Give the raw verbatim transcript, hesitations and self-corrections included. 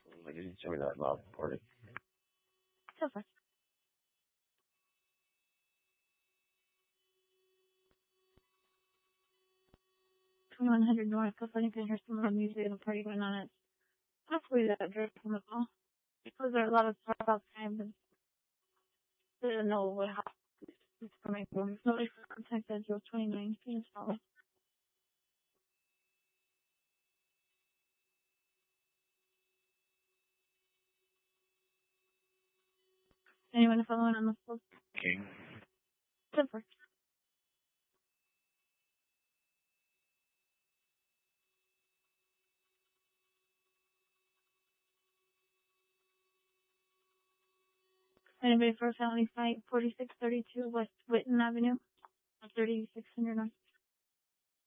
Like, you didn't show me that loud party. So far. twenty-one hundred North, because I think I hear some more music and a party going on. It's possibly that drip from the ball. Because there are a lot of stuff outside, but they don't know what it's coming from. Nobody contacted Joe twenty-nine. Please follow. Anyone following on the floor? King. Super. Anybody for a family fight? forty-six thirty-two West Whitten Avenue, thirty-six hundred North.